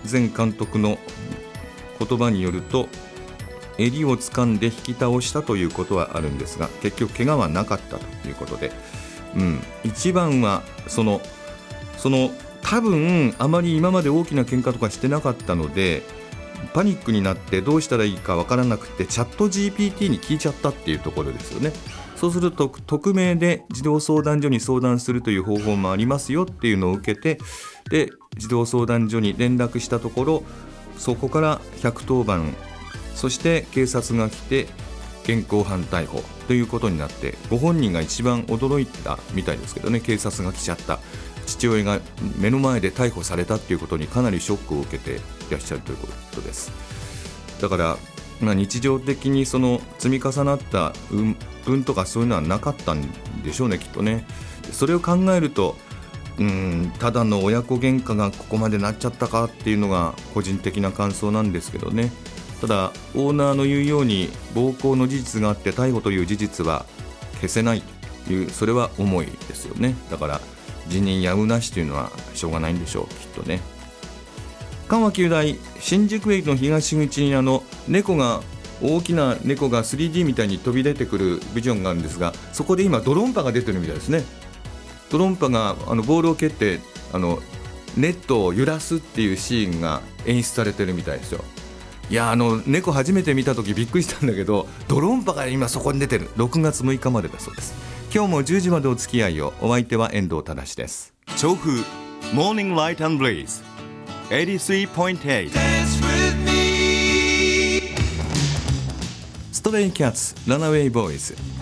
前監督の言葉によると、襟を掴んで引き倒したということはあるんですが、結局怪我はなかったということで、一番はその多分あまり今まで大きな喧嘩とかしてなかったので、パニックになってどうしたらいいかわからなくてチャット GPT に聞いちゃったっていうところですよね。そうすると匿名で児童相談所に相談するという方法もありますよっていうのを受けて、で児童相談所に連絡したところ、そこから110番、そして警察が来て現行犯逮捕ということになって、ご本人が一番驚いたみたいですけどね。警察が来ちゃった、父親が目の前で逮捕されたっていうことにかなりショックを受けていらっしゃるということです。だから、日常的にその積み重なった運とかそういうのはなかったんでしょうね、きっとね。それを考えると、ただの親子喧嘩がここまでなっちゃったかっていうのが個人的な感想なんですけどね。ただオーナーの言うように暴行の事実があって逮捕という事実は消せないという、それは重いですよね。だから辞任やむなしというのはしょうがないんでしょう、きっとね。緩和球大新宿駅の東口に大きな猫が 3D みたいに飛び出てくるビジョンがあるんですが、そこで今ドロンパが出てるみたいですね。ドロンパがボールを蹴ってネットを揺らすっていうシーンが演出されてるみたいですよ。いや、猫初めて見た時びっくりしたんだけど、ドロンパが今そこに出てる。6月6日までだそうです。今日も10時までお付き合いを。お相手は遠藤忠です。 調布モーニングライト&ブレイズ 83.8 ストレイキャッツランナウェイボーイズ。